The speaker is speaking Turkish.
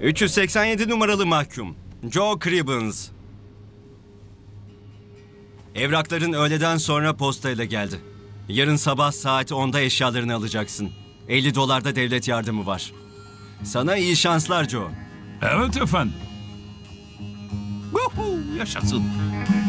387 numaralı mahkum. Joe Cribbins. Evrakların öğleden sonra postayla geldi. Yarın sabah saat 10'da eşyalarını alacaksın. $50 da devlet yardımı var. Sana iyi şanslar Joe. Evet efendim. Yaşasın.